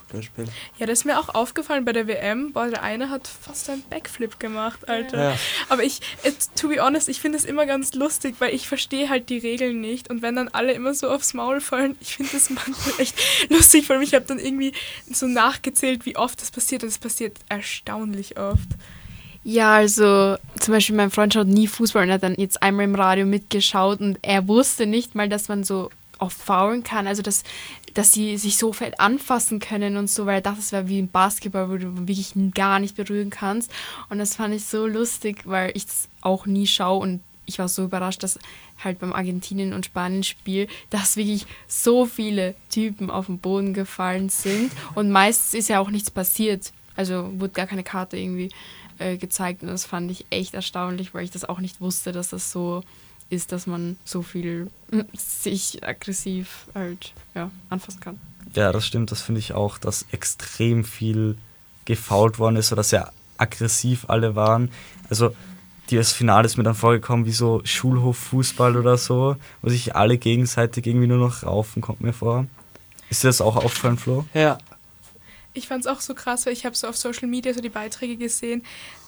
gespielt. Ja, das ist mir auch aufgefallen bei der WM. Boah, der eine hat fast einen Backflip gemacht, Alter. Ja. Aber to be honest, ich finde es immer ganz lustig, weil ich verstehe halt die Regeln nicht. Und wenn dann alle immer so aufs Maul fallen, ich finde das manchmal echt lustig. Vor allem, ich habe dann irgendwie so nachgezählt, wie oft das passiert. Und es passiert erstaunlich oft. Ja, also zum Beispiel mein Freund schaut nie Fußball und hat dann jetzt einmal im Radio mitgeschaut und er wusste nicht mal, dass man so oft foulen kann, also dass sie sich so fett anfassen können und so, weil er dachte, es wäre wie im Basketball, wo du wirklich gar nicht berühren kannst. Und das fand ich so lustig, weil ich das auch nie schaue und ich war so überrascht, dass halt beim Argentinien- und Spanien-Spiel, dass wirklich so viele Typen auf den Boden gefallen sind und meistens ist ja auch nichts passiert, also wurde gar keine Karte irgendwie gezeigt und das fand ich echt erstaunlich, weil ich das auch nicht wusste, dass das so ist, dass man so viel sich aggressiv halt anfassen kann. Ja, das stimmt, das finde ich auch, dass extrem viel gefoult worden ist oder sehr aggressiv alle waren. Also das Finale ist mir dann vorgekommen wie so Schulhoffußball oder so, wo sich alle gegenseitig irgendwie nur noch raufen, kommt mir vor. Ist dir das auch aufgefallen, Flo? Ja. Ich fand es auch so krass, weil ich habe so auf Social Media so die Beiträge gesehen,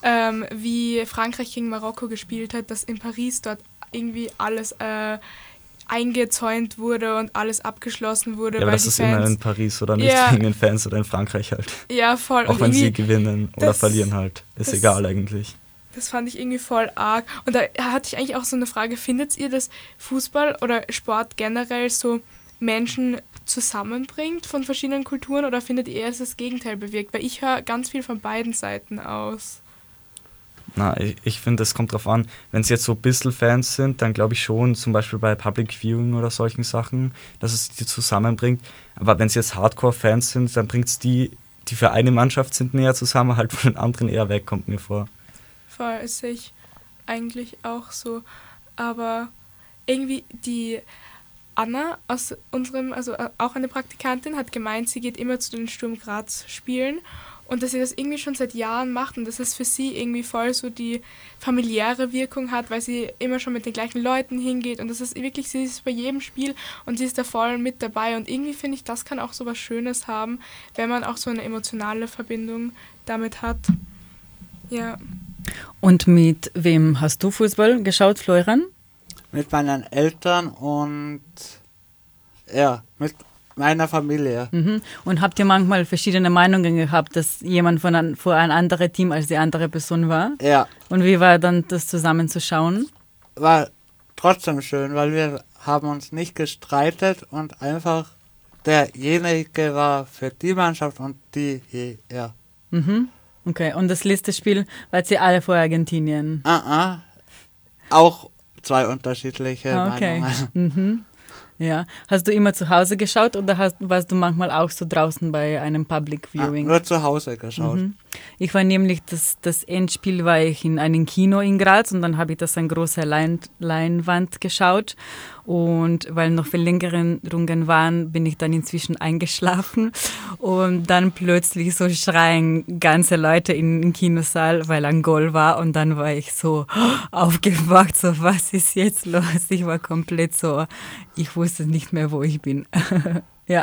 wie Frankreich gegen Marokko gespielt hat, dass in Paris dort irgendwie alles eingezäunt wurde und alles abgeschlossen wurde. Ja, aber weil das die ist Fans, immer in Paris oder nicht wegen den Fans oder in Frankreich halt. Ja, voll. Auch und wenn sie gewinnen oder verlieren halt. Ist das- egal eigentlich. Das fand ich irgendwie voll arg. Und da hatte ich eigentlich auch so eine Frage, findet ihr, dass Fußball oder Sport generell so Menschen zusammenbringt von verschiedenen Kulturen oder findet ihr, dass das Gegenteil bewirkt? Weil ich höre ganz viel von beiden Seiten aus. Na, ich finde, es kommt drauf an. Wenn es jetzt so ein bisschen Fans sind, dann glaube ich schon, zum Beispiel bei Public Viewing oder solchen Sachen, dass es die zusammenbringt. Aber wenn es jetzt Hardcore-Fans sind, dann bringt es die für eine Mannschaft sind näher zusammen, halt von den anderen eher weg, kommt mir vor. Voll, ist sehe ich eigentlich auch so. Aber irgendwie die Anna aus unserem, also auch eine Praktikantin, hat gemeint, sie geht immer zu den Sturm Graz Spielen und dass sie das irgendwie schon seit Jahren macht und dass es für sie irgendwie voll so die familiäre Wirkung hat, weil sie immer schon mit den gleichen Leuten hingeht und das ist wirklich, sie ist bei jedem Spiel und sie ist da voll mit dabei und irgendwie finde ich, das kann auch so was Schönes haben, wenn man auch so eine emotionale Verbindung damit hat. Ja. Und mit wem hast du Fußball geschaut, Florian? Mit meinen Eltern und mit meiner Familie. Mhm. Und habt ihr manchmal verschiedene Meinungen gehabt, dass jemand vor ein anderes Team als die andere Person war? Ja, Und wie war dann das zusammenzuschauen? war trotzdem schön, weil wir haben uns nicht gestreitet und einfach derjenige war für die Mannschaft und Mhm. Okay, und das letzte Spiel wart ihr alle vor Argentinien? Auch zwei unterschiedliche Okay. Meinungen. Mhm. Ja. Hast du immer zu Hause geschaut oder warst du manchmal auch so draußen bei einem Public Viewing? Nur zu Hause geschaut. Mhm. Ich war nämlich, das Endspiel war ich in einem Kino in Graz und dann habe ich das an großer Leinwand geschaut und weil noch Verlängerungen waren, bin ich dann inzwischen eingeschlafen und dann plötzlich so schreien ganze Leute im Kinosaal, weil ein Goal war und dann war ich so aufgewacht, so was ist jetzt los? Ich war komplett so, ich wusste nicht mehr, wo ich bin. Ja.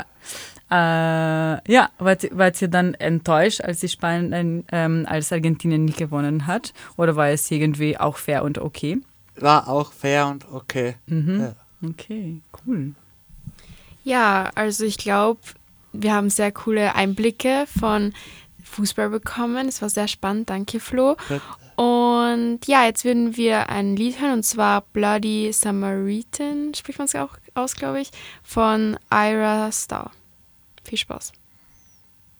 Wart ihr dann enttäuscht, als als Argentinien nicht gewonnen hat? Oder war es irgendwie auch fair und okay? War auch fair und okay. Mhm. Ja. Okay, cool. Ja, also ich glaube, wir haben sehr coole Einblicke von Fußball bekommen. Es war sehr spannend, danke Flo. Und ja, jetzt würden wir ein Lied hören und zwar Bloody Samaritan, spricht man es auch aus, glaube ich, von Ira Star. Viel Spaß.